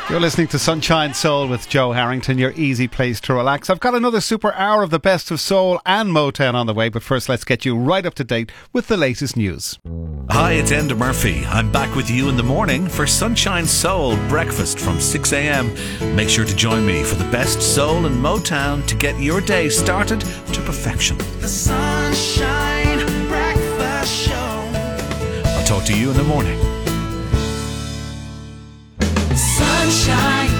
You're listening to Sunshine Soul with Joe Harrington, your easy place to relax. I've got another super hour of the best of soul and Motown on the way, but first let's get you right up to date with the latest news. Hi, it's Enda Murphy. I'm back with you in the morning for Sunshine Soul breakfast from 6 a.m. Make sure to join me for the best soul and Motown to get your day started to perfection. The Sunshine Breakfast Show. I'll talk to you in the morning. Sunshine.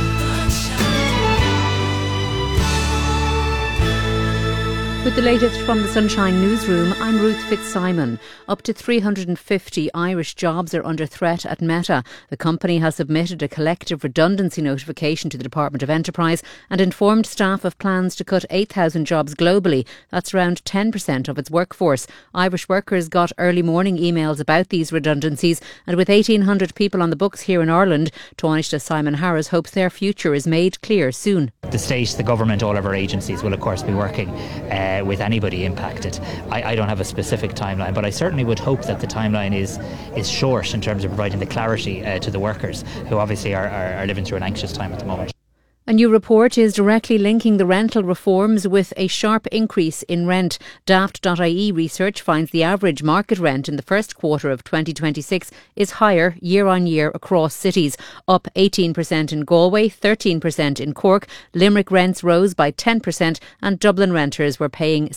With the latest from the Sunshine Newsroom, I'm Ruth Fitzsimon. Up to 350 Irish jobs are under threat at Meta. The company has submitted a collective redundancy notification to the Department of Enterprise and informed staff of plans to cut 8,000 jobs globally. That's around 10% of its workforce. Irish workers got early morning emails about these redundancies, and with 1,800 people on the books here in Ireland, Taoiseach Simon Harris hopes their future is made clear soon. The state, the government, all of our agencies will of course be working with anybody impacted. I don't have a specific timeline, but I certainly would hope that the timeline is short in terms of providing the clarity to the workers who obviously are living through an anxious time at the moment. A new report is directly linking the rental reforms with a sharp increase in rent. Daft.ie research finds the average market rent in the first quarter of 2026 is higher year on year across cities, up 18% in Galway, 13% in Cork. Limerick rents rose by 10% and Dublin renters were paying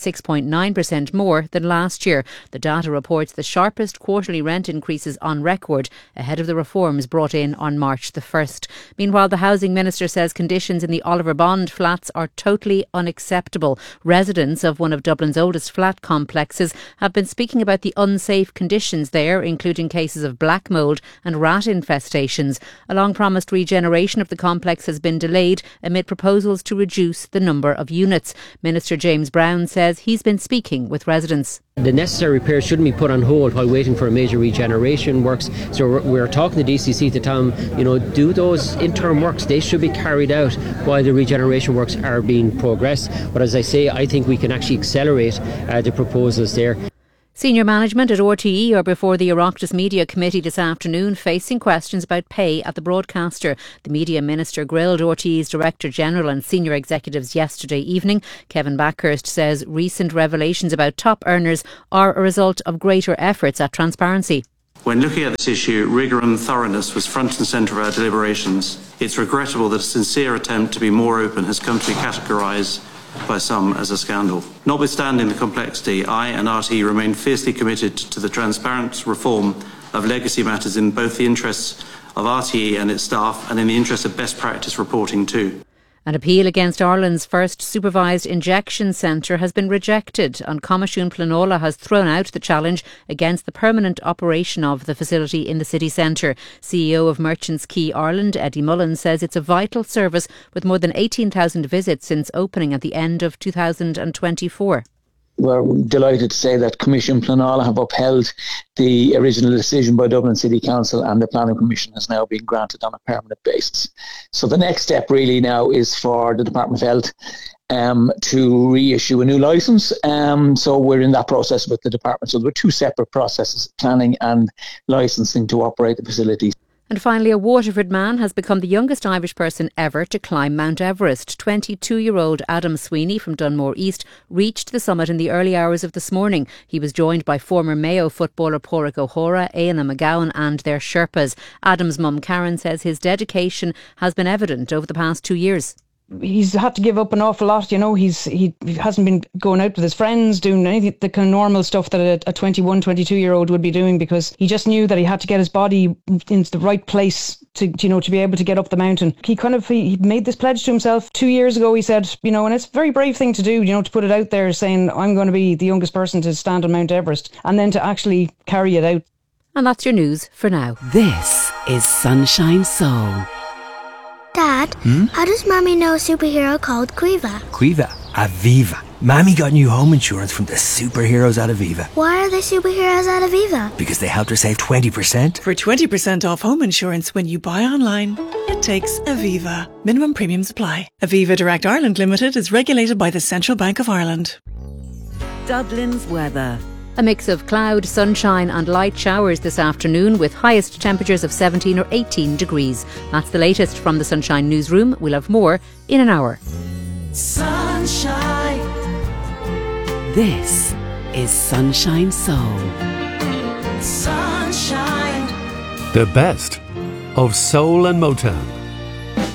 6.9% more than last year. The data reports the sharpest quarterly rent increases on record ahead of the reforms brought in on March the 1st. Meanwhile, the Housing Minister says conditions in the Oliver Bond flats are totally unacceptable. Residents of one of Dublin's oldest flat complexes have been speaking about the unsafe conditions there, including cases of black mould and rat infestations. A long-promised regeneration of the complex has been delayed amid proposals to reduce the number of units. Minister James Brown says he's been speaking with residents. The necessary repairs shouldn't be put on hold while waiting for a major regeneration works. So we're talking to DCC to tell them, do those interim works. They should be carried out while the regeneration works are being progressed. But as I say, I think we can actually accelerate the proposals there. Senior management at RTE are before the Oireachtas Media Committee this afternoon, facing questions about pay at the broadcaster. The Media Minister grilled RTE's Director General and senior executives yesterday evening. Kevin Backhurst says recent revelations about top earners are a result of greater efforts at transparency. When looking at this issue, rigour and thoroughness was front and centre of our deliberations. It's regrettable that a sincere attempt to be more open has come to be categorised by some as a scandal. Notwithstanding the complexity, I and RTE remain fiercely committed to the transparent reform of legacy matters in both the interests of RTE and its staff and in the interest of best practice reporting too. An appeal against Ireland's first supervised injection centre has been rejected, and Comisiún Pleanála has thrown out the challenge against the permanent operation of the facility in the city centre. CEO of Merchants Quay Ireland, Eddie Mullen, says it's a vital service with more than 18,000 visits since opening at the end of 2024. We're delighted to say that Comisiún Pleanála have upheld the original decision by Dublin City Council, and the Planning Commission has now been granted on a permanent basis. So the next step really now is for the Department of Health to reissue a new licence. So we're in that process with the department. So there were two separate processes, planning and licensing to operate the facilities. And finally, a Waterford man has become the youngest Irish person ever to climb Mount Everest. 22-year-old Adam Sweeney from Dunmore East reached the summit in the early hours of this morning. He was joined by former Mayo footballer Pádraig O'Hora, Éanna McGowan and their Sherpas. Adam's mum Karen says his dedication has been evident over the past 2 years. He's had to give up an awful lot, he hasn't been going out with his friends, doing anything, the kind of normal stuff that a 21, 22-year-old would be doing, because he just knew that he had to get his body into the right place to be able to get up the mountain. He made this pledge to himself 2 years ago. He said, and it's a very brave thing to do, to put it out there saying, I'm going to be the youngest person to stand on Mount Everest, and then to actually carry it out. And that's your news for now. This is Sunshine Soul. Dad, how does Mommy know a superhero called Quiva? Quiva? Aviva. Mammy got new home insurance from the superheroes at Aviva. Why are they superheroes at Aviva? Because they helped her save 20%. For 20% off home insurance when you buy online, it takes Aviva. Minimum premiums apply. Aviva Direct Ireland Limited is regulated by the Central Bank of Ireland. Dublin's weather. A mix of cloud, sunshine and light showers this afternoon with highest temperatures of 17 or 18 degrees. That's the latest from the Sunshine Newsroom. We'll have more in an hour. Sunshine. This is Sunshine Soul. Sunshine. The best of soul and Motown.